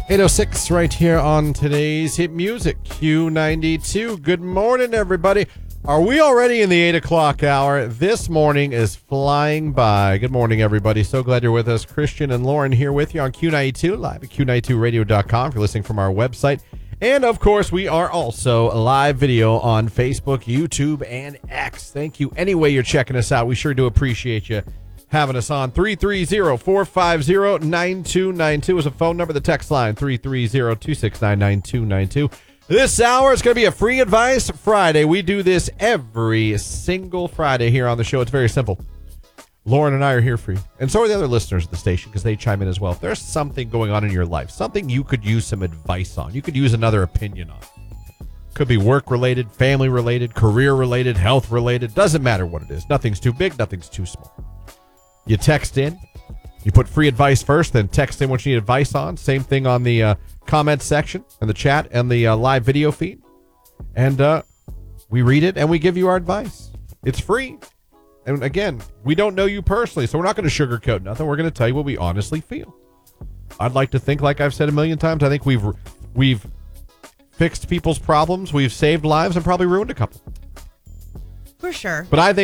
8:06 right here on today's Hit Music Q92. Good morning, everybody. Are we already in the 8 o'clock hour? This morning is flying by. Good morning, everybody. So glad you're with us. Christian and Lauren here with you on Q92, live at Q92radio.com if you're listening from our website. And, of course, we are also live video on Facebook, YouTube, and X. Thank you. Any way you're checking us out, we sure do appreciate you having us on. 330-450-9292 is a phone number. The text line, 330-269-9292. This hour is going to be a Free Advice Friday. We do this every single Friday here on the show. It's very simple. Lauren and I are here for you. And so are the other listeners at the station because they chime in as well. If there's something going on in your life, something you could use some advice on, you could use another opinion on. Could be work-related, family-related, career-related, health-related. Doesn't matter what it is. Nothing's too big, nothing's too small. You text in. You put free advice first, then text in what you need advice on. Same thing on the comment section and the chat and the live video feed. And we read it and we give you our advice. It's free. And again, we don't know you personally, so we're not going to sugarcoat nothing. We're going to tell you what we honestly feel. I'd like to think, like I've said a million times, I think we've fixed people's problems, we've saved lives, and probably ruined a couple. For sure. But I think